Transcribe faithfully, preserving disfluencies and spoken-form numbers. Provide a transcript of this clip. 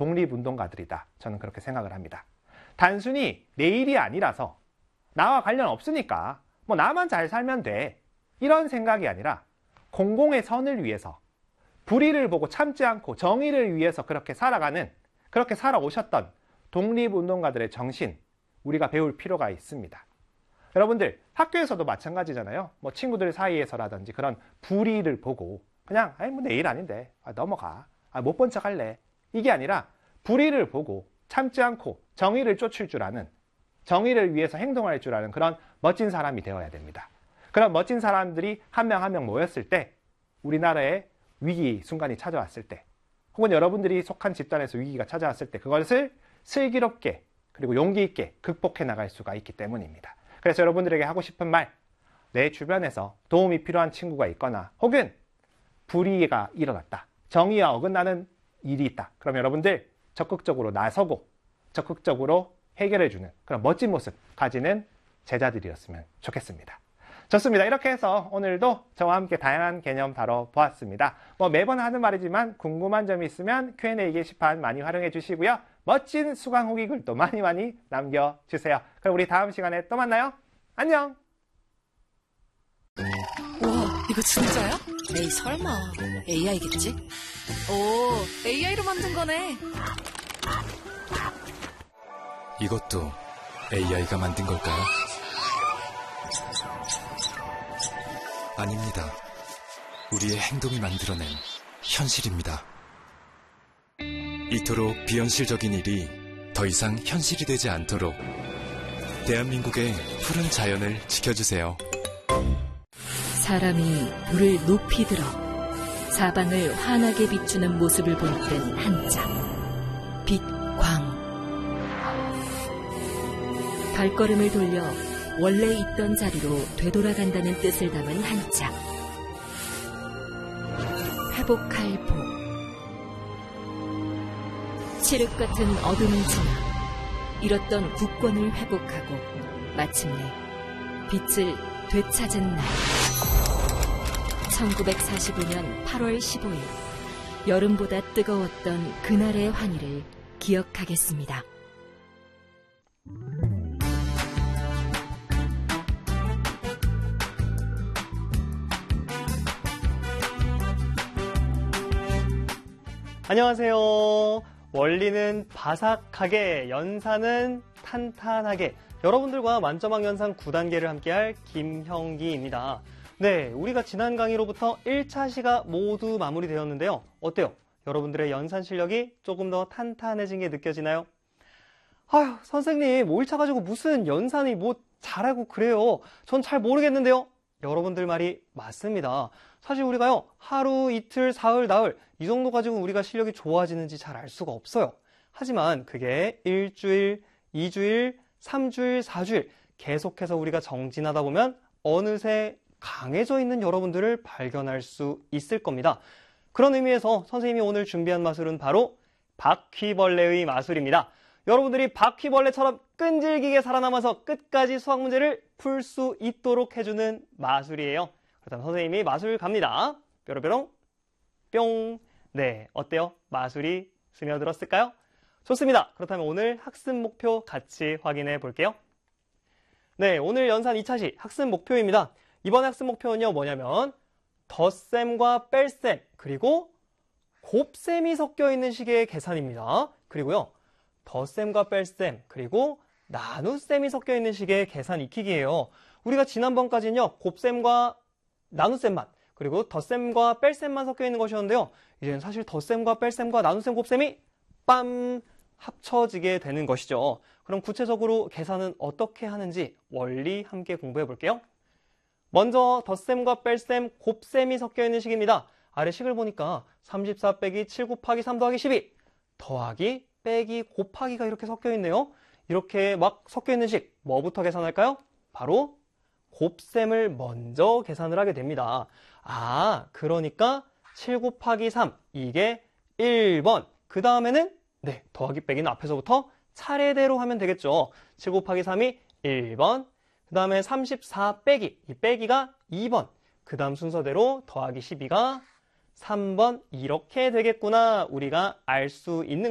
독립운동가들이다. 저는 그렇게 생각을 합니다. 단순히 내 일이 아니라서 나와 관련 없으니까 뭐 나만 잘 살면 돼. 이런 생각이 아니라 공공의 선을 위해서 불의를 보고 참지 않고 정의를 위해서 그렇게 살아가는, 그렇게 살아오셨던 독립운동가들의 정신, 우리가 배울 필요가 있습니다. 여러분들 학교에서도 마찬가지잖아요. 뭐 친구들 사이에서라든지 그런 불의를 보고 그냥 아이 뭐 내 일 아닌데 아, 넘어가, 아, 못 본 척 할래, 이게 아니라 불의를 보고 참지 않고 정의를 쫓을 줄 아는, 정의를 위해서 행동할 줄 아는 그런 멋진 사람이 되어야 됩니다. 그런 멋진 사람들이 한 명 한 명 모였을 때, 우리나라에 위기 순간이 찾아왔을 때, 혹은 여러분들이 속한 집단에서 위기가 찾아왔을 때 그것을 슬기롭게 그리고 용기 있게 극복해 나갈 수가 있기 때문입니다. 그래서 여러분들에게 하고 싶은 말, 내 주변에서 도움이 필요한 친구가 있거나 혹은 불의가 일어났다, 정의와 어긋나는 일이 있다, 그럼 여러분들 적극적으로 나서고 적극적으로 해결해주는 그런 멋진 모습 가지는 제자들이었으면 좋겠습니다. 좋습니다. 이렇게 해서 오늘도 저와 함께 다양한 개념 다뤄보았습니다. 뭐 매번 하는 말이지만 궁금한 점이 있으면 큐 앤 에이 게시판 많이 활용해 주시고요. 멋진 수강 후기 글도 많이 많이 남겨주세요. 그럼 우리 다음 시간에 또 만나요. 안녕! 우와, 이거 진짜야? 에이, 설마. 에이아이겠지? 오, 에이아이로 만든 거네. 이것도 에이아이가 만든 걸까요? 아닙니다. 우리의 행동이 만들어낸 현실입니다. 이토록 비현실적인 일이 더 이상 현실이 되지 않도록 대한민국의 푸른 자연을 지켜주세요. 사람이 불을 높이 들어 사방을 환하게 비추는 모습을 볼 땐 한자, 빛광. 발걸음을 돌려 원래 있던 자리로 되돌아간다는 뜻을 담은 한자, 회복할 복. 칠흑 같은 어둠을 지나 잃었던 국권을 회복하고 마침내 빛을 되찾은 날. 천구백사십오 년 팔월 십오일, 여름보다 뜨거웠던 그날의 환희를 기억하겠습니다. 안녕하세요. 원리는 바삭하게, 연산은 탄탄하게, 여러분들과 만점학 연산 구 단계를 함께할 김형기입니다. 네, 우리가 지난 강의로부터 일 차 시가 모두 마무리되었는데요. 어때요? 여러분들의 연산 실력이 조금 더 탄탄해진 게 느껴지나요? 아휴, 선생님, 오 일차 가지고 무슨 연산이 뭐 잘하고 그래요. 전 잘 모르겠는데요. 여러분들 말이 맞습니다. 사실 우리가요, 하루, 이틀, 사흘, 나흘 이 정도 가지고 우리가 실력이 좋아지는지 잘 알 수가 없어요. 하지만 그게 일주일, 이주일, 삼주일, 사주일 계속해서 우리가 정진하다 보면 어느새 강해져 있는 여러분들을 발견할 수 있을 겁니다. 그런 의미에서 선생님이 오늘 준비한 마술은 바로 바퀴벌레의 마술입니다. 여러분들이 바퀴벌레처럼 끈질기게 살아남아서 끝까지 수학 문제를 풀 수 있도록 해주는 마술이에요. 그렇다면 선생님이 마술 갑니다. 뾰로뾰롱 뿅. 네, 어때요? 마술이 스며들었을까요? 좋습니다. 그렇다면 오늘 학습 목표 같이 확인해 볼게요. 네, 오늘 연산 이 차 시 학습 목표입니다. 이번 학습 목표는요, 뭐냐면 덧셈과 뺄셈 그리고 곱셈이 섞여 있는 식의 계산입니다. 그리고요, 덧셈과 뺄셈 그리고 나눗셈이 섞여 있는 식의 계산 익히기예요. 우리가 지난번까지는요, 곱셈과 나눗셈만 그리고 덧셈과 뺄셈만 섞여 있는 것이었는데요. 이제는 사실 덧셈과 뺄셈과 나눗셈, 곱셈이 빰 합쳐지게 되는 것이죠. 그럼 구체적으로 계산은 어떻게 하는지 원리 함께 공부해 볼게요. 먼저 덧셈과 뺄셈, 곱셈이 섞여 있는 식입니다. 아래 식을 보니까 삼십사 빼기 칠 곱하기 삼 더하기 십이, 더하기 빼기 곱하기가 이렇게 섞여 있네요. 이렇게 막 섞여 있는 식, 뭐부터 계산할까요? 바로 곱셈을 먼저 계산을 하게 됩니다. 아, 그러니까 칠 곱하기 삼, 이게 일 번. 그 다음에는 네, 더하기 빼기는 앞에서부터 차례대로 하면 되겠죠. 칠 곱하기 삼이 일 번, 그 다음에 삼십사 빼기, 이 빼기가 이 번, 그 다음 순서대로 더하기 십이가 삼 번, 이렇게 되겠구나 우리가 알 수 있는